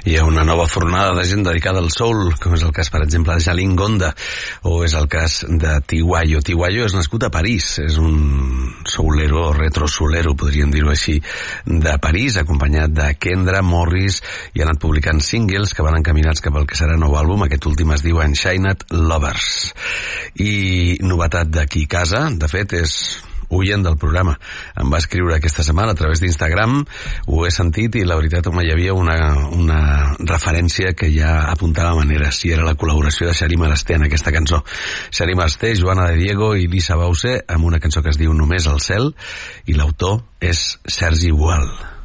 Hi ha una nova fornada de gent dedicada al soul, com és el cas, per exemple, de Jalín Gonda, o és el cas de Tiwayo. Tiwayo és nascut a París, és un soulero, retro-soulero, podríem dir-ho així, de París, acompanyat de Kendra Morris, i ha anat publicant singles que van encaminats cap al que serà nou àlbum. Aquest últim es diu Enchanted Lovers. I novetat d'aquí a casa, de fet, és oient del programa. Em va escriure aquesta setmana a través d'Instagram, ho he sentit i la veritat hi havia una referència que ja apuntava manera, si era la col·laboració de Xarí Marasté en aquesta cançó. Xarí Marasté, Joana de Diego i Lisa Bause amb una cançó que es diu Només al cel, i l'autor és Sergi Gual.